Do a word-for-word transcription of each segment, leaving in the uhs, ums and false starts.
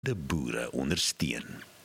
de boere ondersteun.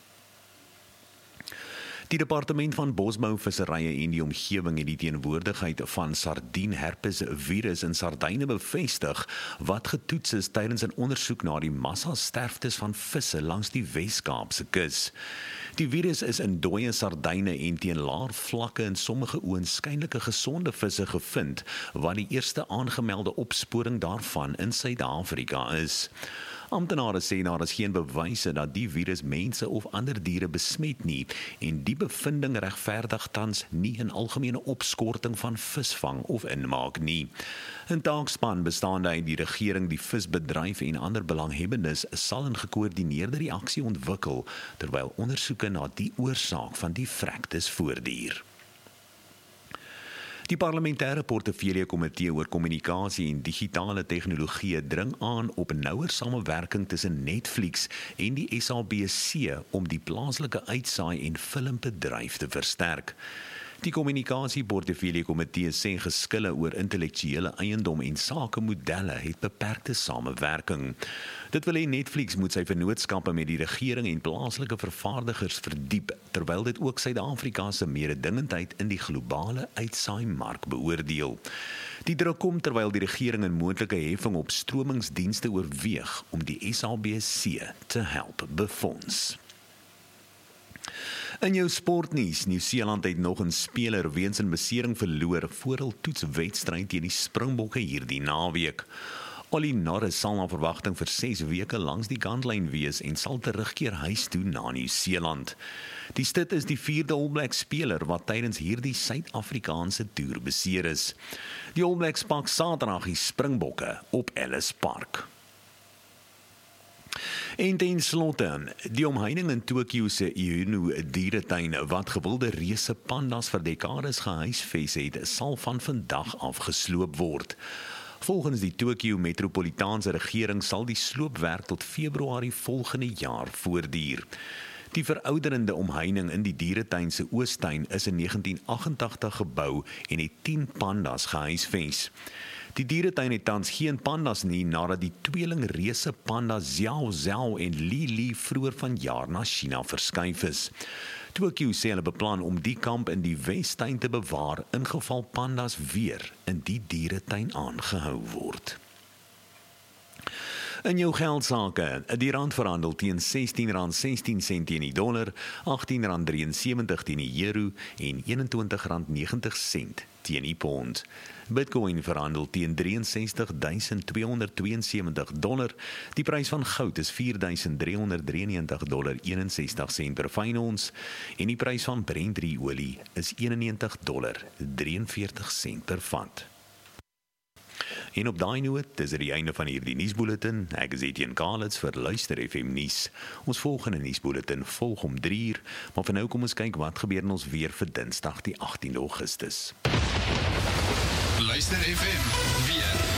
Die Departement van Bosbou, Visserye en die Omgewing het die teenwoordigheid van sardienherpes virus in sardyne bevestig wat getoets is tydens 'n ondersoek na die massasterftes van visse langs die Wes-Kaapse kus. Die virus is in dooie sardyne en teen laer vlakke in sommige oënskynlike gesonde visse gevind, wat die eerste aangemelde opsporing daarvan in Suid-Afrika is. Amptenare sê daar is geen bewyse dat die virus mense of ander diere besmet nie en die bevinding regverdig tans nie 'n algemene opskorting van visvang of inmaak nie. 'n Taakspan bestaande uit die regering, die visbedryf en ander belanghebbendes sal 'n gekoördineerde reaksie ontwikkel terwyl ondersoeke na die oorsaak van die vrektes voortduur. Die parlementêre portefeulje komitee oor kommunikasie en digitale tegnologie dring aan op nouer samewerking tussen Netflix en die S A B C om die plaaslike uitsaai en filmbedryf te versterk. Die kommunikasieportefeulje komitee sê geskille oor intellektuele eiendom en sakemodelle het beperkte samewerking. Dit wil hê Netflix moet sy vennootskappe met die regering en plaaslike vervaardigers verdiep, terwyl dit ook Suid-Afrika se mededingendheid in die globale uitsaaimark beoordeel. Die druk kom terwyl die regering 'n moontlike heffing op stromingsdienste oorweeg om die S A B C te help befonds. In jou sportnuus, Nieu-Seeland het nog 'n speler weens 'n besering verloor voor hul toetswedstryd teen die Springbokke hierdie naweek. Ollie Norris sal na verwagting vir ses weke langs die kantlyn wees en sal terugkeer huis toe na Nieu-Seeland. Die stit is die vierde All Blacks speler wat tydens hierdie Suid-Afrikaanse toer beseer is. Die All Blacks pak Saterdag die Springbokke op Ellis Park. En ten slotte, die omheining in Tokio se Ihunu dieretuin wat gewilde reuse pandas vir dekades gehuisves het, sal van vandag af gesloop word. Volgens die Tokio metropolitaanse regering sal die sloopwerk tot Februarie volgende jaar voortduur. Die verouderende omheining in die dieretuin se Oostuin is in negentien agt-en-tagtig gebou en het tien pandas gehuisves. Die dieretuin het tans geen pandas nie nadat die tweeling reuse panda Xiao Xiao en Li Li vroeër vanjaar na China verskuif is. Tokio sê hulle beplan om die kamp in die Westuin te bewaar ingeval pandas weer in die dieretuin aangehou word. In jou geldsake, die rand verhandel teen sestien rand sestien sent teen die dollar, agttien rand ses drie sewend teen die euro en eenentwintig rand negentig sent teen die pond. Bitcoin verhandel teen ses drie duisend tweehonderd tweeënsewentig dollar. Die prys van goud is vier duisend driehonderd drieënnegentig dollar eenensestig sent per fyn ons en die prys van Brent olie is eenennegentig dollar drieënveertig sent per vat. En op daai noot, dis die einde van hierdie nuusbulletin. Ek is Etienne Kalitz vir Luister F M nuus. Ons volgende nuusbulletin volg om drie uur, maar vir nou kom ons kyk wat gebeur in ons weer vir Dinsdag die agtiende Augustus. Luister F M weer.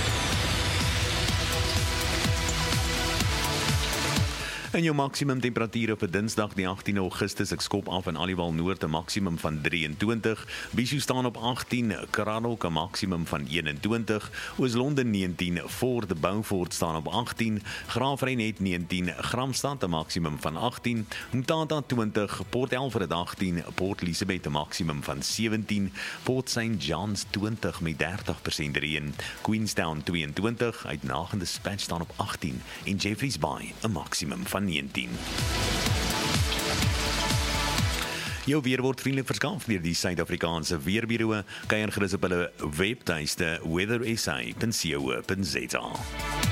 En jou maksimum temperature vir Dinsdag die agtiende Augustus, ek skop af in Aliwal Noord 'n maksimum van drieëntwintig, Bishu staan op agttien, Karanok 'n maksimum van eenentwintig, Oos-London negentien, Fort Beaufort staan op agttien, Graafrenet negentien, Gramstad 'n maksimum van agttien, Mtata twintig, Port Elfrid agttien, Port Elizabeth 'n maksimum van sewentien, Port Saint John's twintig met dertig persent reën, Queenstown tweeëntwintig, Uitnagende Dispatch staan op agttien en Jeffreys Bay 'n maksimum van negentien. Jou weer word vriendelik verskaf deur die Suid-Afrikaanse Weerbureau. Kyk gerus op hulle webtuiste weather s a punt co punt za.